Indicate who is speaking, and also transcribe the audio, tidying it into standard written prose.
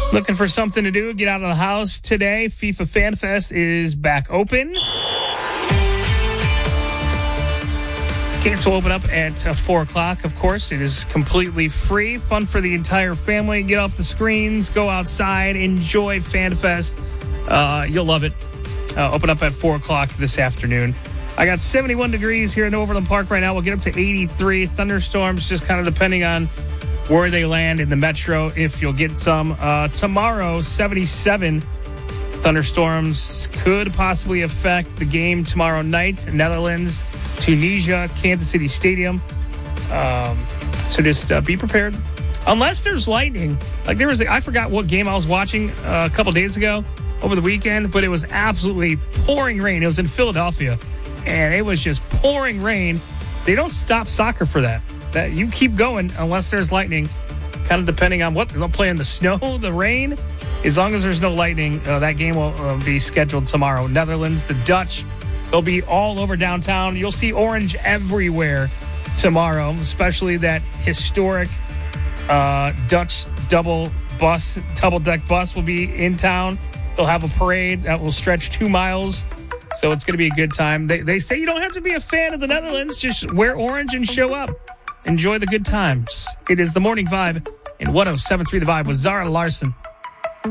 Speaker 1: Looking for something to do? Get out of the house today. FIFA Fan Fest is back open. Gates will open up at 4 o'clock, of course. It is completely free. Fun for the entire family. Get off the screens, go outside, enjoy Fan Fest. You'll love it. Open up at 4 o'clock this afternoon. I got 71 degrees here in Overland Park right now. We'll get up to 83. Thunderstorms just kind of depending on where they land in the metro, if you'll get some. Tomorrow, 77. Thunderstorms could possibly affect the game tomorrow night. Netherlands, Tunisia, Kansas City Stadium. So just be prepared. Unless there's lightning. Like I forgot what game I was watching a couple days ago over the weekend, but it was absolutely pouring rain. It was in Philadelphia, and it was just pouring rain. They don't stop soccer for that. That you keep going unless there's lightning, kind of depending on what they'll play in the snow, the rain. As long as there's no lightning, that game will be scheduled tomorrow. Netherlands, the Dutch, they'll be all over downtown. You'll see orange everywhere tomorrow, especially that historic Dutch double-deck bus will be in town. They'll have a parade that will stretch 2 miles. So it's going to be a good time. They say you don't have to be a fan of the Netherlands. Just wear orange and show up. Enjoy the good times. It is the Morning Vibe in 107.3 The Vibe with Zara Larson.